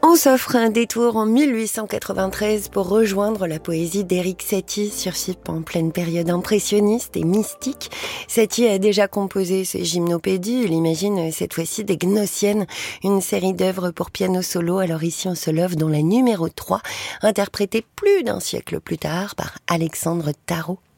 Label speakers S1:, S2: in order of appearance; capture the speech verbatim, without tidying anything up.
S1: On s'offre un détour en mille huit cent quatre-vingt-treize pour rejoindre la poésie d'Éric Satie, Surcipe en pleine période impressionniste et mystique. Satie a déjà composé ses gymnopédies, il imagine cette fois-ci des Gnossiennes, une série d'œuvres pour piano solo. Alors ici on se love dans la numéro trois, interprétée plus d'un siècle plus tard par Alexandre Tarot.